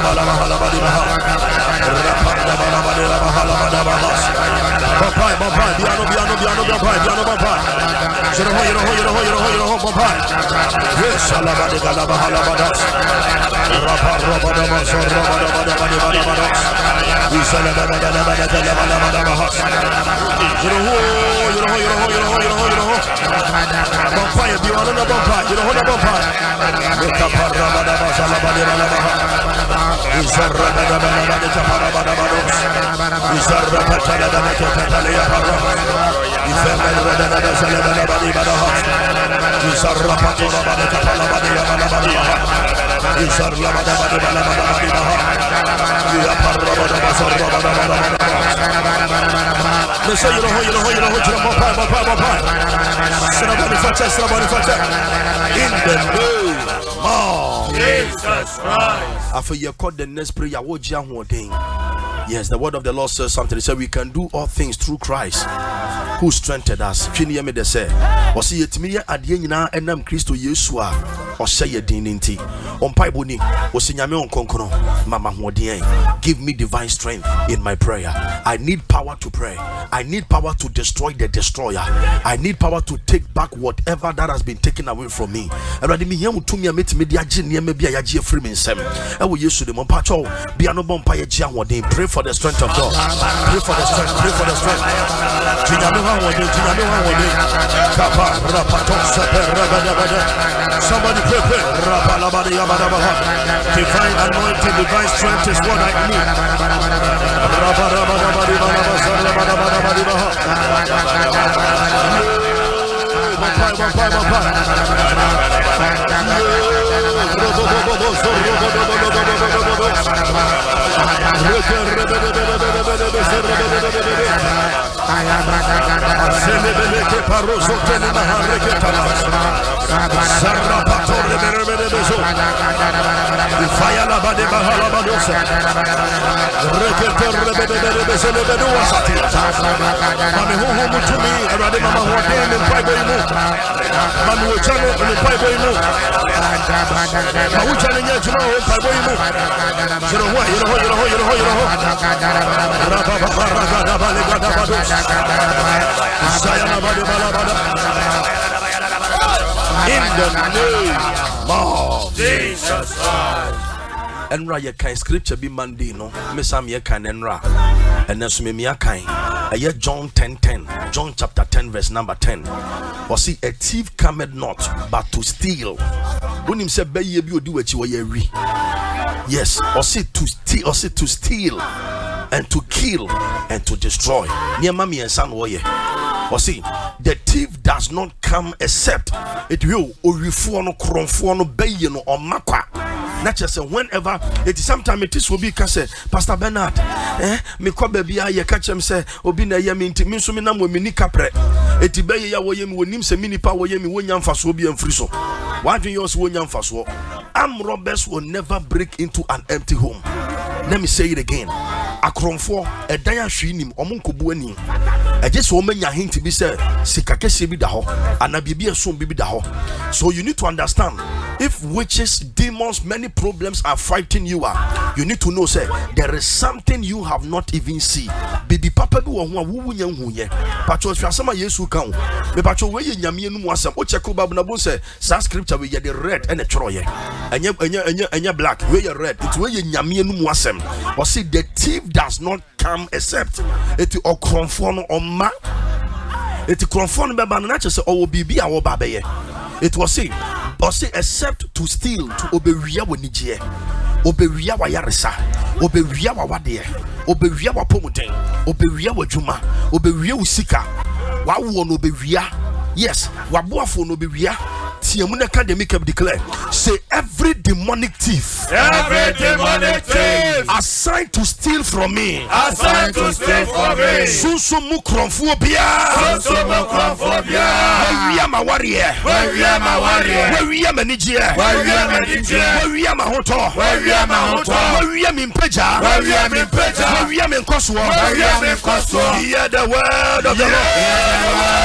After you caught the next prayer, yes, the word of the Lord says something. He said we can do all things through Christ who strengthened us. Fini me de say, o si yetimi ade nyina enam Kristo Yesu a o hye ye din nti. On Bible ni o si nyame on konkono mama hoden. Give me divine strength in my prayer. I need power to pray. I need power to destroy the destroyer. I need power to take back whatever that has been taken away from me. Erade mi yam tumi ametimi de age ne me bia yage afiri me nsem. E wo Yesu de mo pacho bia no bompa ye gia hoden. Pray for the strength of God. Pray for the strength. Pray for the strength. Somebody pray. Divine anointing, divine strength is what I need. In the name of Jesus Christ. Enra ye kan scripture be Monday no mesam ye kan enra eneso me kan aye John 10:10 John chapter 10 verse number 10 was see a thief cometh not but to steal unim se be ye bi odi wachi wo ye wi yes or see to steal and to kill and to destroy near mami ensan wo ye or see the thief does not come except it will orifuo no kronfuo no be ye no omakwa. Not just whenever it is sometimes it is will be say Pastor Bernard me kwa baby a ye catch him say obi na ye me ntimi so me na mo mini kapre eti be ye ya wo ye me wonim se mini pa wo ye me wonya mfaso bi amfiri so wadwen yo so wonya mfaso. Armed robbers will never break into an empty home. Let me say it again. Akromfo edan ahwe nim omonkobu ani just woman ya hint be say sikakese bi da ho anabibi esom bi da ho. So you need to understand, if witches, demons, many problems are fighting you, you need to know say there is something you have not even seen. Baby papa bi wo ho a wo nya hu ye pacho fiasama Yesu kan me pacho we ye nyame enu mu asem o check Bible na bon say sa scripture we ye the red and the choro ye enya black we ye red it we ye nyame enu mu asem o see the thief does not come except it okronfo no oma it kronfo no be ba na che say o bibi a wo ba be ye it was say or say except to steal, to obewia wonije obewia wa yaresa obewia wa wade obewia wa pomuten obewia wa djuma obewia usika wa wo no obewia yes wa boafo no obewia tiamu academic declare say every demonic thief assigned to steal from me susu mu kronfo bia we are my warrior we are my nigia we are my hoto we are my impeja we are my nkoswo hear the word of the Lord.